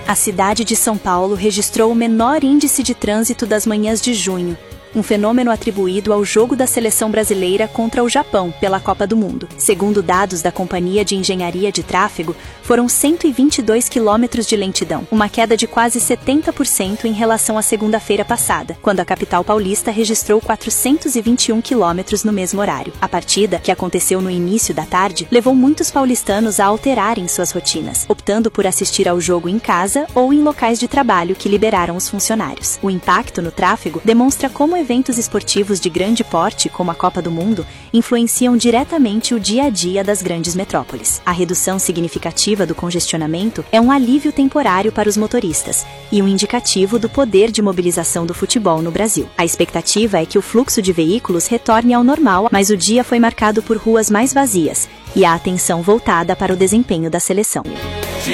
A cidade de São Paulo registrou o menor índice de trânsito das manhãs de junho, um fenômeno atribuído ao jogo da seleção brasileira contra o Japão pela Copa do Mundo. Segundo dados da Companhia de Engenharia de Tráfego, foram 122 quilômetros de lentidão, uma queda de quase 70% em relação à segunda-feira passada, quando a capital paulista registrou 421 quilômetros no mesmo horário. A partida, que aconteceu no início da tarde, levou muitos paulistanos a alterarem suas rotinas, optando por assistir ao jogo em casa ou em locais de trabalho que liberaram os funcionários. O impacto no tráfego demonstra como eventos esportivos de grande porte, como a Copa do Mundo, influenciam diretamente o dia a dia das grandes metrópoles. A redução significativa do congestionamento é um alívio temporário para os motoristas e um indicativo do poder de mobilização do futebol no Brasil. A expectativa é que o fluxo de veículos retorne ao normal, mas o dia foi marcado por ruas mais vazias e a atenção voltada para o desempenho da seleção.